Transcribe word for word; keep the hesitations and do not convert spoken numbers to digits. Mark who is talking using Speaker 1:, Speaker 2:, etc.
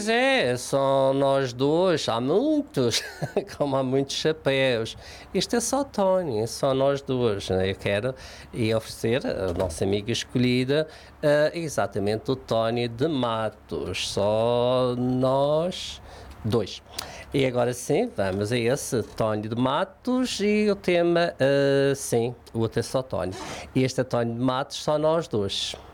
Speaker 1: Pois é, só nós dois, há muitos, como há muitos chapéus. Isto é só Tony, é só nós dois, né? Eu quero e oferecer a nossa amiga escolhida uh, exatamente o Tony de Matos, só nós dois. E agora sim, vamos a esse Tony de Matos e o tema, uh, sim, o outro é só Tony. Este é Tony de Matos, só nós dois.